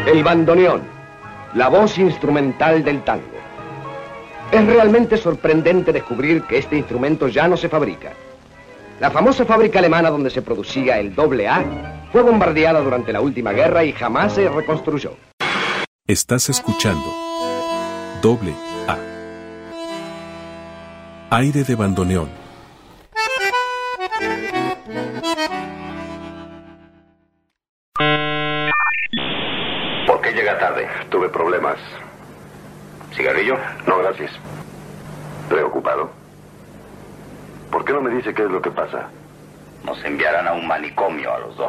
El bandoneón, la voz instrumental del tango. Es realmente sorprendente descubrir que este instrumento ya no se fabrica. La famosa fábrica alemana donde se producía el AA fue bombardeada durante la última guerra y jamás se reconstruyó. Estás escuchando AA. Aire de bandoneón. ¿Por qué llega tarde? Tuve problemas. ¿Cigarrillo? No, gracias. ¿Preocupado? ¿Por qué no me dice qué es lo que pasa? Nos enviarán a un manicomio a los dos.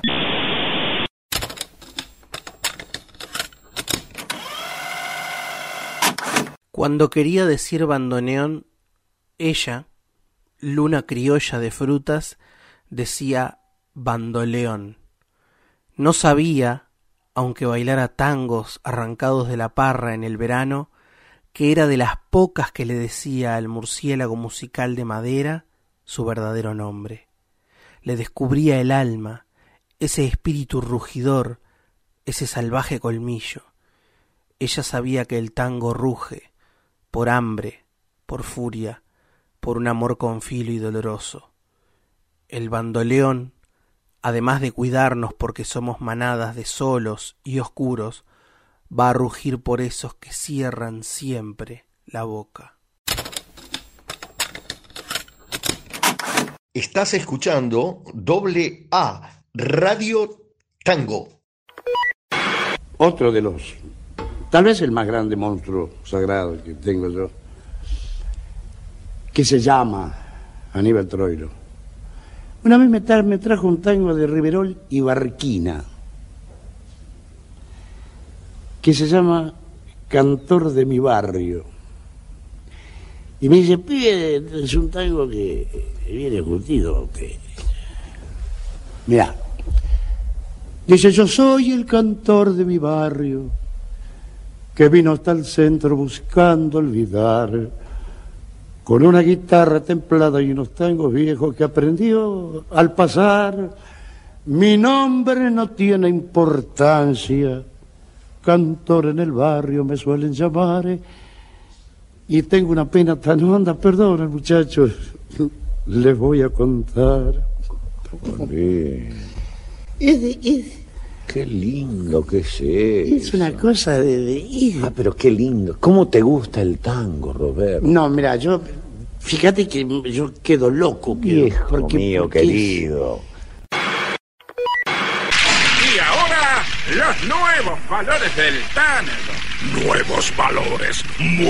Cuando quería decir bandoneón, ella, luna criolla de frutas, decía bandoleón. No sabía, aunque bailara tangos arrancados de la parra en el verano, que era de las pocas que le decía al murciélago musical de madera su verdadero nombre. Le descubría el alma, ese espíritu rugidor, ese salvaje colmillo. Ella sabía que el tango ruge, por hambre, por furia, por un amor con filo y doloroso. El bandoleón, además de cuidarnos porque somos manadas de solos y oscuros, va a rugir por esos que cierran siempre la boca. Estás escuchando AA, Radio Tango. Otro de los, tal vez el más grande monstruo sagrado que tengo yo, que se llama Aníbal Troilo. Una vez me trajo un tango de Riverol y Barquina, que se llama Cantor de mi barrio. Y me dice, pibe, es un tango que viene curtido. Mirá, dice, yo soy el cantor de mi barrio, que vino hasta el centro buscando olvidar, con una guitarra templada y unos tangos viejos que aprendió al pasar. Mi nombre no tiene importancia, cantor en el barrio me suelen llamar, y tengo una pena tan honda, perdón, muchachos, les voy a contar. Qué lindo que es eso. Es una cosa de... pero qué lindo. ¿Cómo te gusta el tango, Roberto? No, mira, fíjate que yo quedo loco. Viejo mío, querido. Y ahora, los nuevos valores del tango. Nuevos valores.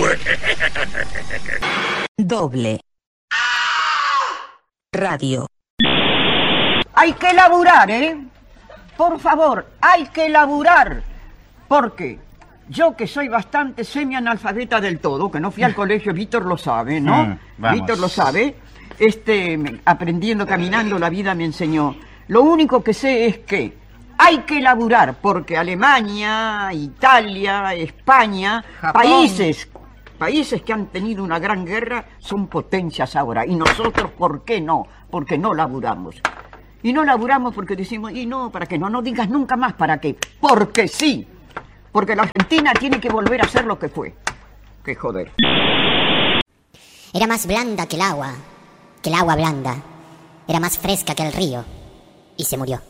Radio. Hay que laburar, ¿eh? Por favor, hay que laburar. Porque yo que soy bastante semianalfabeta del todo, que no fui al colegio, Víctor lo sabe, ¿no? Víctor lo sabe. Aprendiendo, caminando, la vida me enseñó. Lo único que sé es que hay que laburar, porque Alemania, Italia, España, Japón, países que han tenido una gran guerra, son potencias ahora. Y nosotros, ¿por qué no? Porque no laburamos. Y no laburamos porque decimos, y no, ¿para qué? No digas nunca más para qué. Porque sí. Porque la Argentina tiene que volver a ser lo que fue. ¡Qué joder! Era más blanda que el agua blanda. Era más fresca que el río. Y se murió.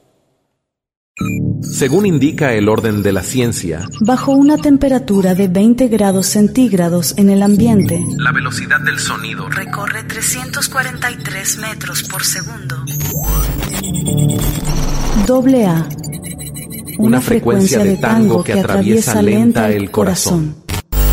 Según indica el orden de la ciencia, bajo una temperatura de 20 grados centígrados en el ambiente, la velocidad del sonido recorre 343 metros por segundo. AA, una frecuencia de tango que atraviesa lenta el corazón.